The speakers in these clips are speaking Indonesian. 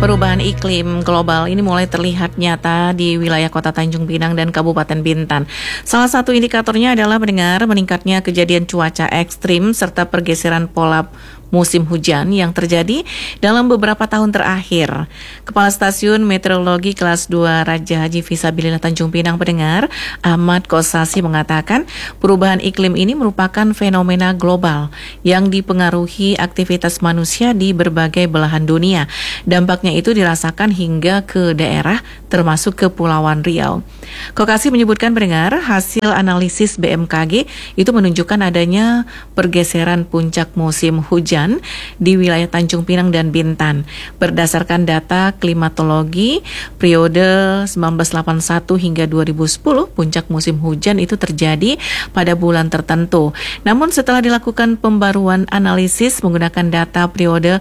Perubahan iklim global ini mulai terlihat nyata di wilayah Kota Tanjung Pinang dan Kabupaten Bintan. Salah satu indikatornya adalah meningkatnya kejadian cuaca ekstrim serta pergeseran pola musim hujan yang terjadi dalam beberapa tahun terakhir. Kepala Stasiun Meteorologi Kelas 2 Raja Haji Fisabilillah Tanjung Pinang pendengar, Ahmad Kosasi mengatakan perubahan iklim ini merupakan fenomena global yang dipengaruhi aktivitas manusia di berbagai belahan dunia. Dampaknya itu dirasakan hingga ke daerah termasuk Kepulauan Riau. Kokasi menyebutkan pendengar, hasil analisis BMKG itu menunjukkan adanya pergeseran puncak musim hujan di wilayah Tanjung Pinang dan Bintan. Berdasarkan data klimatologi periode 1981 hingga 2010, puncak musim hujan itu terjadi pada bulan tertentu. Namun setelah dilakukan pembaruan analisis menggunakan data periode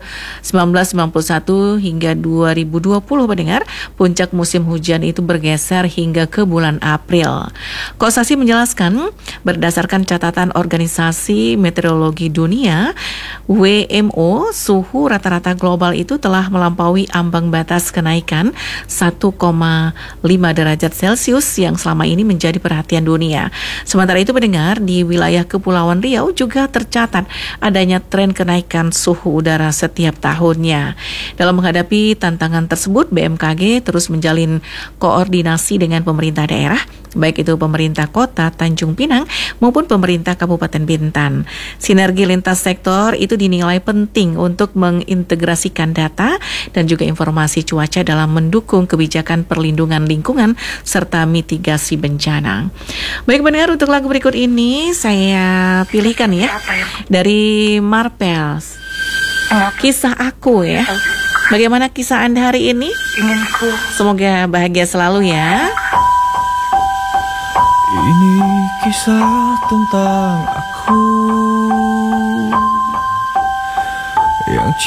1991 hingga 2020 pendengar, puncak musim hujan itu bergeser hingga ke bulan April. Kosasi menjelaskan berdasarkan catatan Organisasi Meteorologi Dunia WMO, suhu rata-rata global itu telah melampaui ambang batas kenaikan 1,5 derajat Celcius yang selama ini menjadi perhatian dunia. Sementara itu pendengar, di wilayah Kepulauan Riau juga tercatat adanya tren kenaikan suhu udara setiap tahunnya. Dalam menghadapi tantangan tersebut, BMKG terus menjalin koordinasi dengan pemerintah daerah, baik itu pemerintah kota Tanjung Pinang maupun pemerintah Kabupaten Bintan. Sinergi lintas sektor itu dinilai penting untuk mengintegrasikan data dan juga informasi cuaca dalam mendukung kebijakan perlindungan lingkungan serta mitigasi bencana. Baik pendengar, untuk lagu berikut ini saya pilihkan ya dari Marpels. Kisah Aku ya. Bagaimana kisah Anda hari ini? Semoga bahagia selalu ya. Ini kisah tentang aku.